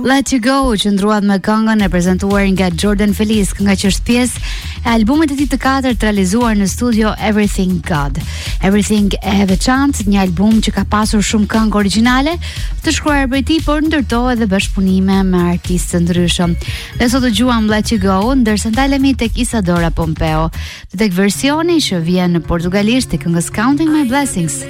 Let You Go qëndruat me këngën e prezantuar nga Jordan Feliz, kënga që është pjesë e albumit e tij të katërt realizuar në studio Everything God. Everything e veçantë, një album që ka pasur shumë këngë origjinale të shkruar prej tij, por ndërtoi edhe bashkëpunime me artistë të ndryshëm. Ne sot dëgjuam Let You Go, ndërsa ndalemi tek Isadora Pompeo, tek versioni që vjen në portugalisht të këngës Counting My Blessings.